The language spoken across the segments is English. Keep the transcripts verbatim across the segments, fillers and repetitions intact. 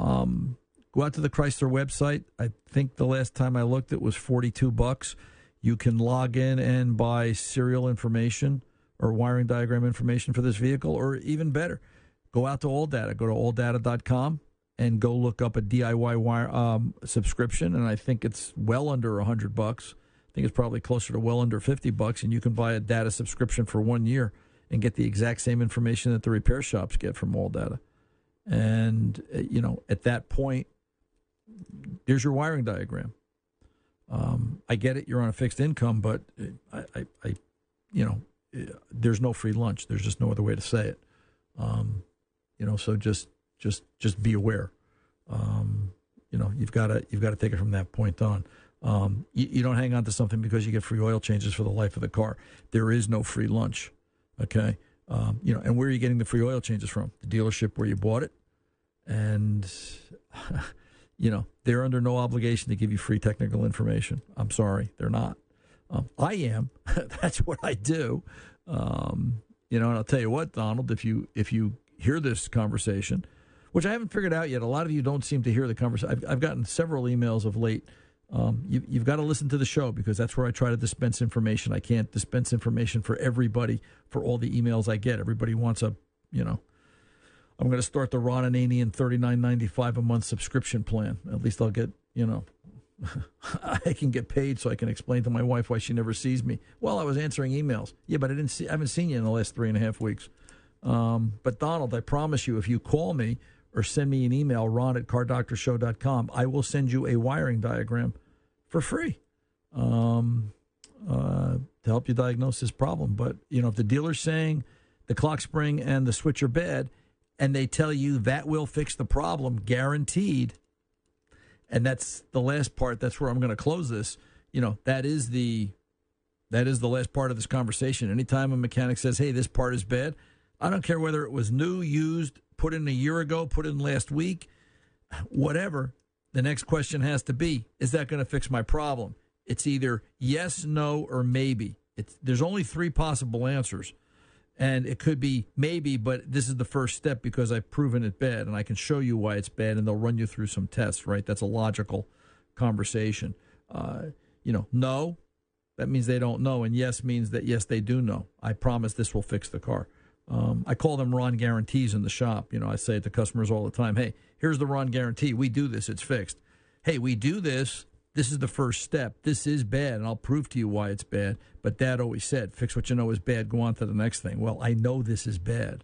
Um, go out to the Chrysler website. I think the last time I looked, it was forty-two bucks. You can log in and buy serial information or wiring diagram information for this vehicle, or even better, go out to AllData. Go to all data dot com and go look up a D I Y wire um, subscription, and I think it's well under one hundred bucks. I think it's probably closer to well under fifty bucks, and you can buy a data subscription for one year and get the exact same information that the repair shops get from AllData. And, you know, at that point, there's your wiring diagram. Um, I get it, you're on a fixed income, but I, I, I, you know, there's no free lunch. There's just no other way to say it. Um, you know, so just, just, just be aware. Um, you know, you've got to, you've got to take it from that point on. Um, you, you don't hang on to something because you get free oil changes for the life of the car. There is no free lunch. Okay. Um, you know, and where are you getting the free oil changes from? The dealership where you bought it. And, you know, they're under no obligation to give you free technical information. I'm sorry, they're not. Um, I am. That's what I do. Um, you know, and I'll tell you what, Donald, if you if you hear this conversation, which I haven't figured out yet, a lot of you don't seem to hear the conversation. I've, I've gotten several emails of late. Um, you, you've got to listen to the show because that's where I try to dispense information. I can't dispense information for everybody for all the emails I get. Everybody wants a, you know, I'm going to start the Ron Ananian thirty-nine ninety-five a month subscription plan. At least I'll get, you know, I can get paid so I can explain to my wife why she never sees me. Well, I was answering emails. Yeah, but I didn't see, I haven't seen you in the last three and a half weeks. Um, but Donald, I promise you, if you call me or send me an email, ron at car doctor show dot com, I will send you a wiring diagram for free um, uh, to help you diagnose this problem. But, you know, if the dealer's saying the clock spring and the switch are bad, and they tell you that will fix the problem, guaranteed, and that's the last part, that's where I'm going to close this, you know, that is the that is the last part of this conversation. Anytime a mechanic says, hey, this part is bad, I don't care whether it was new, used, put in a year ago, put in last week, whatever, the next question has to be, is that going to fix my problem? It's either yes, no, or maybe. It's, there's only three possible answers. And it could be maybe, but this is the first step because I've proven it bad, and I can show you why it's bad, and they'll run you through some tests, right? That's a logical conversation. Uh, you know, no, that means they don't know, and yes means that, yes, they do know. I promise this will fix the car. Um, I call them Ron guarantees in the shop. You know, I say it to customers all the time, hey, here's the Ron guarantee. We do this. It's fixed. Hey, we do this. This is the first step. This is bad, and I'll prove to you why it's bad. But Dad always said, fix what you know is bad, go on to the next thing. Well, I know this is bad.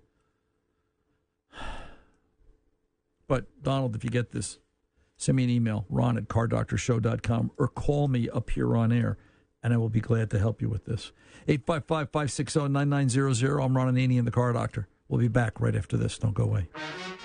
But, Donald, if you get this, send me an email, ron at car doctor show dot com, or call me up here on air, and I will be glad to help you with this. eight five five, five six zero, nine nine zero zero. I'm Ron Ananian, the Car Doctor. We'll be back right after this. Don't go away.